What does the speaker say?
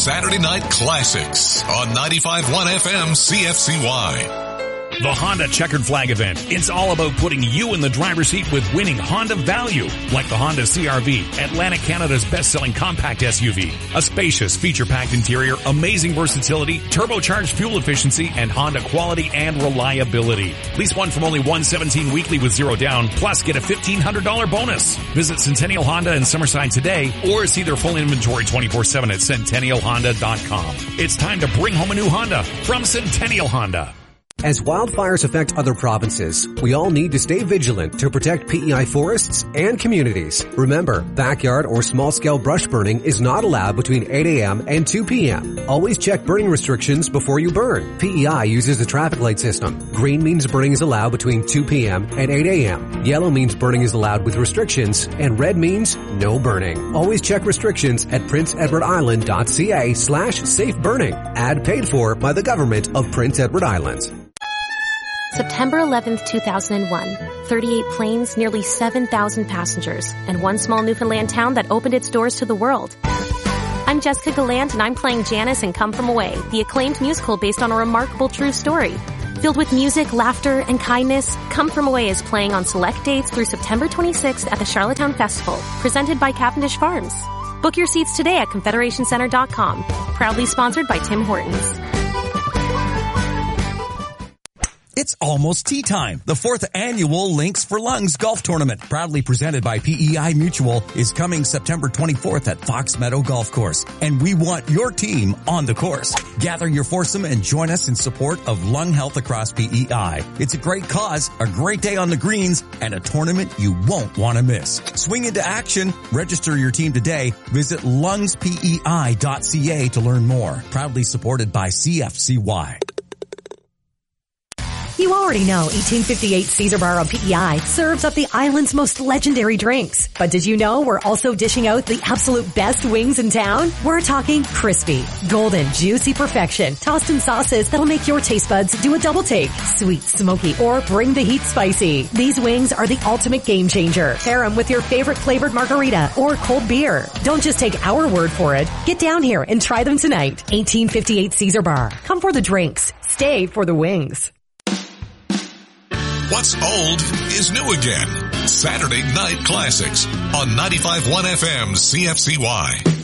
Saturday Night Classics on 95.1 FM CFCY. The Honda Checkered Flag event. It's all about putting you in the driver's seat with winning Honda value, like the Honda CR-V, Atlantic Canada's best-selling compact SUV. A spacious, feature-packed interior, amazing versatility, turbocharged fuel efficiency, and Honda quality and reliability. Lease one from only $117 weekly with zero down, plus get a $1,500 bonus. Visit Centennial Honda in Summerside today, or see their full inventory 24/7 at CentennialHonda.com. It's time to bring home a new Honda from Centennial Honda. As wildfires affect other provinces, we all need to stay vigilant to protect PEI forests and communities. Remember, backyard or small-scale brush burning is not allowed between 8 a.m. and 2 p.m. Always check burning restrictions before you burn. PEI uses a traffic light system. Green means burning is allowed between 2 p.m. and 8 a.m. Yellow means burning is allowed with restrictions, and red means no burning. Always check restrictions at princeedwardisland.ca/safe burning. Ad paid for by the government of Prince Edward Island. September 11th, 2001. 38 planes, nearly 7,000 passengers, and one small Newfoundland town that opened its doors to the world. I'm Jessica Gallant, and I'm playing Janice in Come From Away, the acclaimed musical based on a remarkable true story. Filled with music, laughter, and kindness, Come From Away is playing on select dates through September 26th at the Charlottetown Festival, presented by Cavendish Farms. Book your seats today at ConfederationCenter.com. Proudly sponsored by Tim Hortons. It's almost tea time. The 4th annual Links for Lungs golf tournament, proudly presented by PEI Mutual, is coming September 24th at Fox Meadow Golf Course. And we want your team on the course. Gather your foursome and join us in support of lung health across PEI. It's a great cause, a great day on the greens, and a tournament you won't want to miss. Swing into action. Register your team today. Visit lungspei.ca to learn more. Proudly supported by CFCY. You already know 1858 Caesar Bar on PEI serves up the island's most legendary drinks. But did you know we're also dishing out the absolute best wings in town? We're talking crispy, golden, juicy perfection, tossed in sauces that'll make your taste buds do a double take. Sweet, smoky, or bring the heat spicy. These wings are the ultimate game changer. Pair them with your favorite flavored margarita or cold beer. Don't just take our word for it. Get down here and try them tonight. 1858 Caesar Bar. Come for the drinks. Stay for the wings. What's old is new again. Saturday Night Classics on 95.1 FM CFCY.